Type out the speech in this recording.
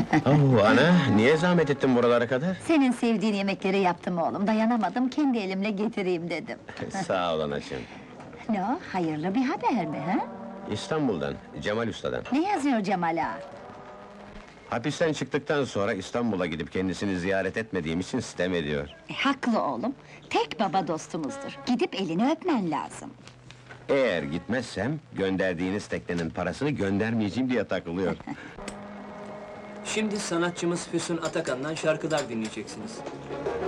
Oh ana, niye zahmet ettin buralara kadar? Senin sevdiğin yemekleri yaptım oğlum, dayanamadım, kendi elimle getireyim dedim. Sağ ol anacığım. Ne o, hayırlı bir haber mi, ha? İstanbul'dan, Cemal Usta'dan. Ne yazıyor Cemal ağa? Hapisten çıktıktan sonra İstanbul'a gidip kendisini ziyaret etmediğim için sitem ediyor. Haklı oğlum, tek baba dostumuzdur, gidip elini öpmen lazım. Eğer gitmezsem, gönderdiğiniz teknenin parasını göndermeyeceğim diye takılıyor. Şimdi sanatçımız Füsun Atakan'dan şarkılar dinleyeceksiniz.